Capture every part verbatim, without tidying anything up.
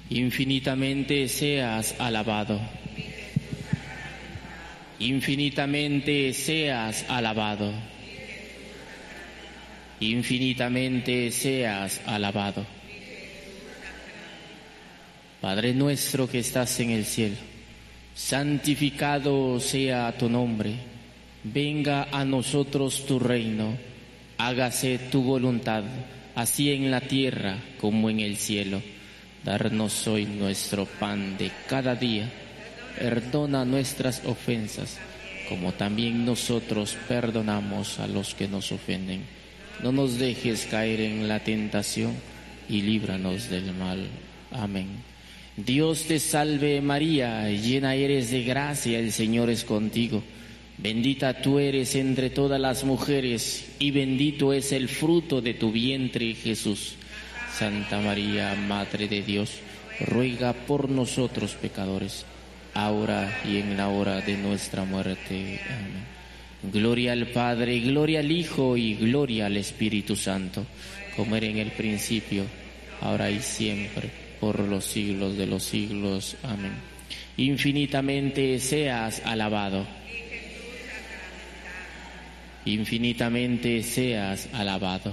Infinitamente seas alabado. Infinitamente seas alabado. Infinitamente seas alabado. Padre nuestro que estás en el cielo, santificado sea tu nombre. Venga a nosotros tu reino. Hágase tu voluntad, así en la tierra como en el cielo. Darnos hoy nuestro pan de cada día. Perdona nuestras ofensas, como también nosotros perdonamos a los que nos ofenden. No nos dejes caer en la tentación y líbranos del mal. Amén. Dios te salve María, llena eres de gracia, el Señor es contigo. Bendita tú eres entre todas las mujeres y bendito es el fruto de tu vientre, Jesús. Santa María, Madre de Dios, ruega por nosotros pecadores, ahora y en la hora de nuestra muerte. Amén. Gloria al Padre, gloria al Hijo y gloria al Espíritu Santo, como era en el principio, ahora y siempre, por los siglos de los siglos. Amén. Infinitamente seas alabado. Infinitamente seas alabado.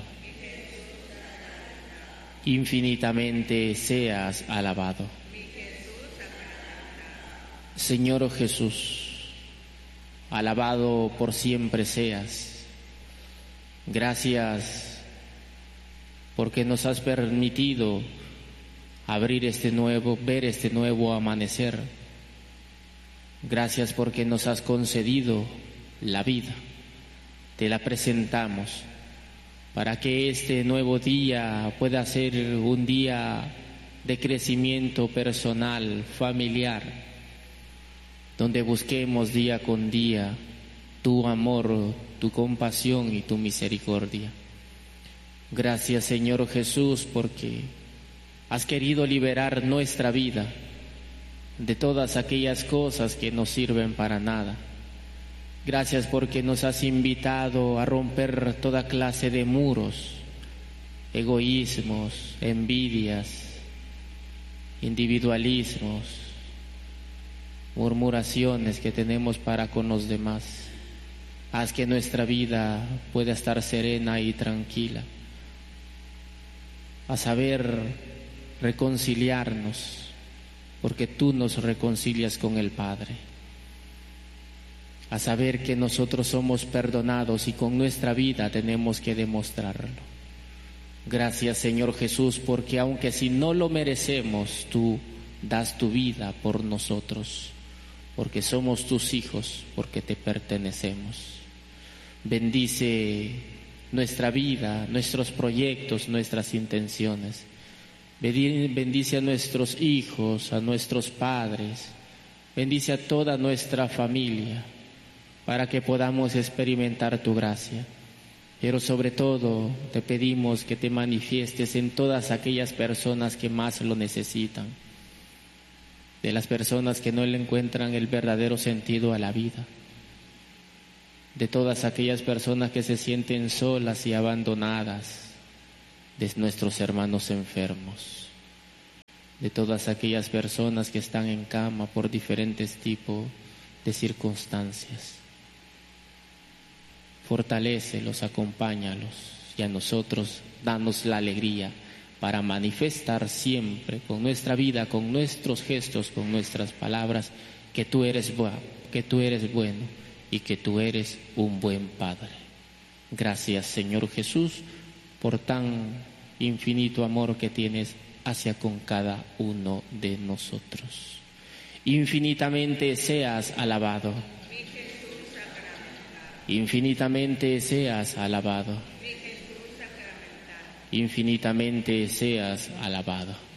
Infinitamente seas alabado. Señor Jesús, alabado por siempre seas. Gracias porque nos has permitido abrir este nuevo, ver este nuevo amanecer. Gracias porque nos has concedido la vida. Te la presentamos para que este nuevo día pueda ser un día de crecimiento personal, familiar, donde busquemos día con día tu amor, tu compasión y tu misericordia. Gracias, Señor Jesús, porque has querido liberar nuestra vida de todas aquellas cosas que no sirven para nada. Gracias porque nos has invitado a romper toda clase de muros, egoísmos, envidias, individualismos, murmuraciones que tenemos para con los demás. Haz que nuestra vida pueda estar serena y tranquila, a saber reconciliarnos, porque tú nos reconcilias con el Padre. A saber que nosotros somos perdonados y con nuestra vida tenemos que demostrarlo. Gracias, Señor Jesús, porque aunque si no lo merecemos, tú das tu vida por nosotros, porque somos tus hijos, porque te pertenecemos. Bendice nuestra vida, nuestros proyectos, nuestras intenciones. Bendice a nuestros hijos, a nuestros padres. Bendice a toda nuestra familia, para que podamos experimentar tu gracia. Pero sobre todo te pedimos que te manifiestes en todas aquellas personas que más lo necesitan, de las personas que no le encuentran el verdadero sentido a la vida, de todas aquellas personas que se sienten solas y abandonadas, de nuestros hermanos enfermos, de todas aquellas personas que están en cama por diferentes tipos de circunstancias. Fortalécelos, acompáñalos, y a nosotros danos la alegría para manifestar siempre con nuestra vida, con nuestros gestos, con nuestras palabras, que tú eres bueno, que tú eres bueno y que tú eres un buen Padre. Gracias, Señor Jesús, por tan infinito amor que tienes hacia con cada uno de nosotros. Infinitamente seas alabado. Infinitamente seas alabado. Infinitamente seas alabado.